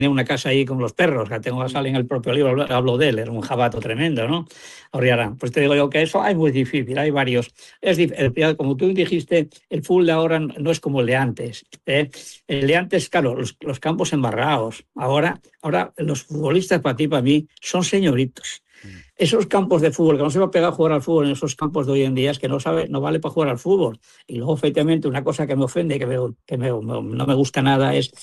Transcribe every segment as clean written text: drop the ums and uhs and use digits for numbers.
una casa ahí con los perros, que tengo, sale en el propio libro, hablo de él, era un jabato tremendo, ¿no? Ahora, pues te digo yo que eso es muy difícil, hay varios. Como tú dijiste, el fútbol de ahora no es como el de antes. El de antes, claro, los campos embarrados. Ahora los futbolistas para ti, para mí, son señoritos. Esos campos de fútbol, que no se va a pegar a jugar al fútbol en esos campos de hoy en día, es que no vale para jugar al fútbol. Y luego, efectivamente, una cosa que me ofende, no me gusta nada, es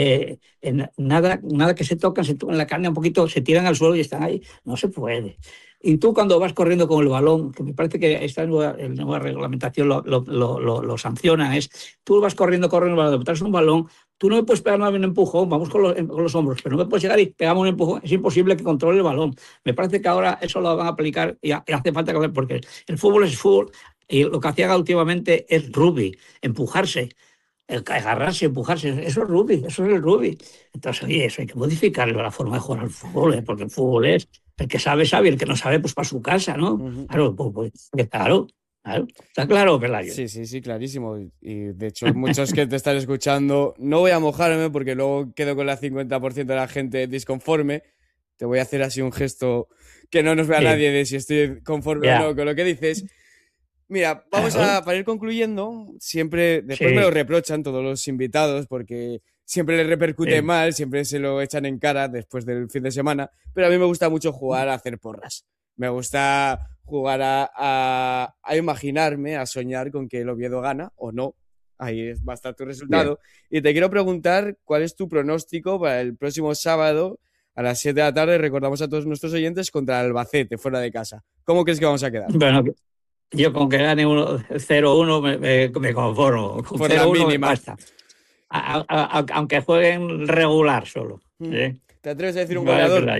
nada que se tocan la carne un poquito, se tiran al suelo y están ahí. No se puede. Y tú cuando vas corriendo con el balón, que me parece que esta nueva reglamentación lo sanciona, es tú vas corriendo, traes un balón, tú no me puedes pegar un empujón, vamos con los hombros, pero no me puedes llegar y pegamos un empujón, es imposible que controle el balón. Me parece que ahora eso lo van a aplicar y hace falta que, porque el fútbol es fútbol y lo que hacían últimamente es rugby, empujarse. Agarrarse, empujarse, eso es rugby, eso es el rugby. Entonces, oye, eso hay que modificar la forma de jugar al fútbol, porque el fútbol es el que sabe, y el que no sabe, pues para su casa, ¿no? Uh-huh. Claro. Está claro, Pelayo. Sí, clarísimo. Y de hecho, muchos que te están escuchando, no voy a mojarme porque luego quedo con el 50% de la gente disconforme. Te voy a hacer así un gesto que no nos vea nadie de si estoy conforme o no con lo que dices. Mira, para ir concluyendo, siempre, después me lo reprochan todos los invitados porque siempre les repercute mal, siempre se lo echan en cara después del fin de semana, pero a mí me gusta mucho jugar a hacer porras. Me gusta jugar a imaginarme, a soñar con que el Oviedo gana o no. Ahí va a estar tu resultado. Bien. Y te quiero preguntar cuál es tu pronóstico para el próximo sábado a las 7 de la tarde, recordamos a todos nuestros oyentes, contra el Albacete, fuera de casa. ¿Cómo crees que vamos a quedar? Bueno, yo con que gane 0-1 me conformo. Con por 0-1 me basta. Aunque jueguen regular solo. ¿Te atreves a decir un goleador?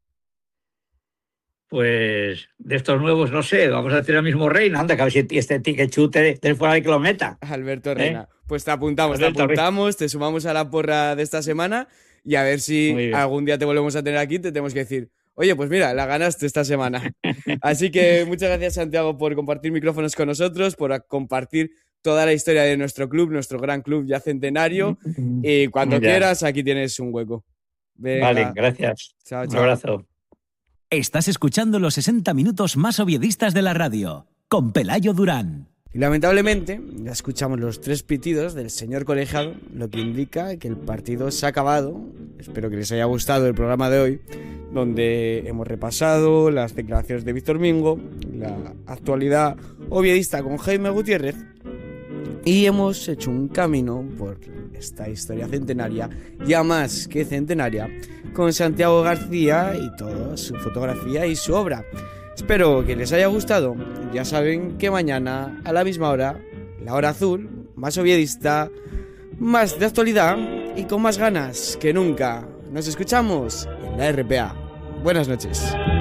Pues de estos nuevos, no sé, vamos a decir el mismo Reina, anda, que a ver si este que chute de fuera de que lo meta. Alberto Reina. Pues te apuntamos, te sumamos a la porra de esta semana y a ver si algún día te volvemos a tener aquí, te tenemos que decir, oye, pues mira, la ganaste esta semana. Así que muchas gracias, Santiago, por compartir micrófonos con nosotros, por compartir toda la historia de nuestro club, nuestro gran club ya centenario. Y cuando quieras, aquí tienes un hueco. Venga. Vale, gracias. Chao. Un abrazo. Estás escuchando los 60 minutos más oviedistas de la radio, con Pelayo Durán. Y lamentablemente, ya escuchamos los 3 pitidos del señor colegiado, lo que indica que el partido se ha acabado. Espero que les haya gustado el programa de hoy, donde hemos repasado las declaraciones de Víctor Mingo, la actualidad oviedista con Jaime Gutiérrez, y hemos hecho un camino por esta historia centenaria, ya más que centenaria, con Santiago García y toda su fotografía y su obra. Espero que les haya gustado. Ya saben que mañana a la misma hora, la hora azul, más oviedista, más de actualidad y con más ganas que nunca. Nos escuchamos en la RPA. Buenas noches.